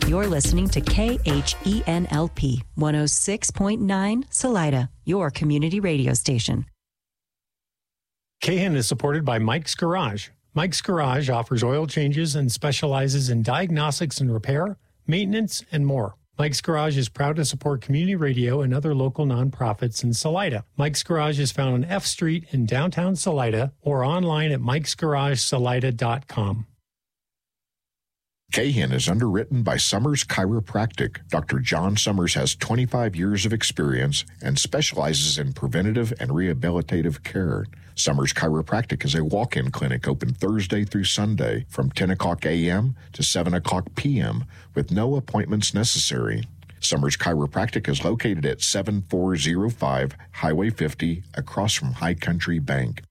You're listening to KHENLP 106.9 Salida, your community radio station. KHEN is supported by Mike's Garage. Mike's Garage offers oil changes and specializes in diagnostics and repair, maintenance, and more. Mike's Garage is proud to support community radio and other local nonprofits in Salida. Mike's Garage is found on F Street in downtown Salida or online at mikesgaragesalida.com. KHEN is underwritten by Summers Chiropractic. Dr. John Summers has 25 years of experience and specializes in preventative and rehabilitative care. Summers Chiropractic is a walk-in clinic open Thursday through Sunday from 10 o'clock a.m. to 7 o'clock p.m. with no appointments necessary. Summers Chiropractic is located at 7405 Highway 50 across from High Country Bank.